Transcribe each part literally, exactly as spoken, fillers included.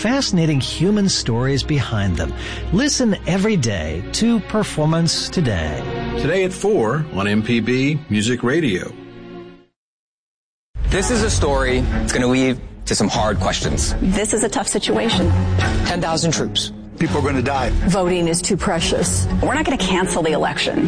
fascinating human stories behind them. Listen every day to Performance Today. Today at four on M P B Music Radio. This is a story that's going to lead to some hard questions. This is a tough situation. ten thousand troops. People are going to die. Voting is too precious. We're not going to cancel the election.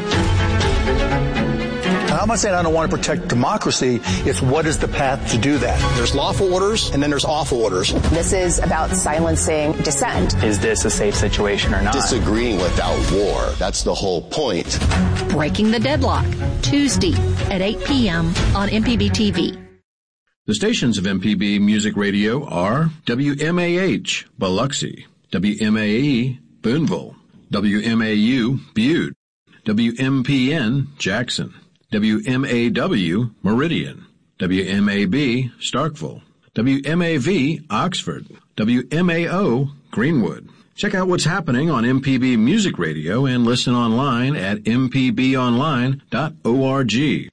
I'm not saying I don't want to protect democracy. It's what is the path to do that? There's lawful orders, and then there's awful orders. This is about silencing dissent. Is this a safe situation or not? Disagreeing without war. That's the whole point. Breaking the Deadlock, Tuesday at eight p.m. on M P B T V. The stations of M P B Music Radio are W M A H, Biloxi, W M A E, Boonville, W M A U, Butte, W M P N, Jackson, W M A W, Meridian, W M A B, Starkville, W M A V, Oxford, W M A O, Greenwood. Check out what's happening on M P B Music Radio and listen online at m p b online dot org.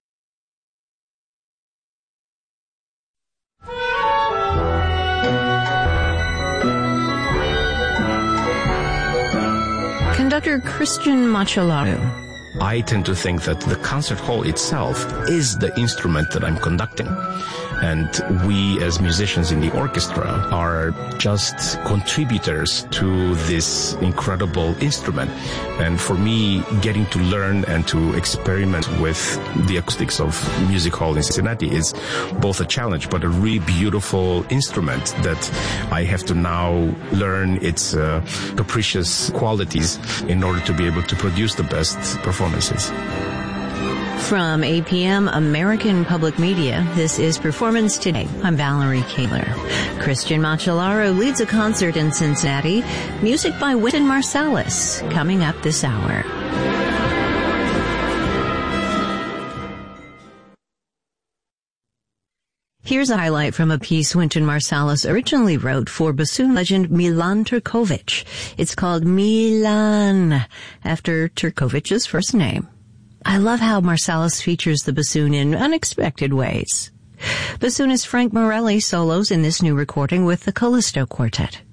Conductor Christian Macellaro. I tend to think that the concert hall itself is the instrument that I'm conducting. And we as musicians in the orchestra are just contributors to this incredible instrument. And for me, getting to learn and to experiment with the acoustics of Music Hall in Cincinnati is both a challenge, but a really beautiful instrument that I have to now learn its uh, capricious qualities in order to be able to produce the best performances. From A P M American Public Media, this is Performance Today. I'm Valerie Kaler. Christian Macellaro leads a concert in Cincinnati. Music by Wynton Marsalis, coming up this hour. Here's a highlight from a piece Wynton Marsalis originally wrote for bassoon legend Milan Turkovic. It's called Milan, after Turkovic's first name. I love how Marsalis features the bassoon in unexpected ways. Bassoonist Frank Morelli solos in this new recording with the Callisto Quartet.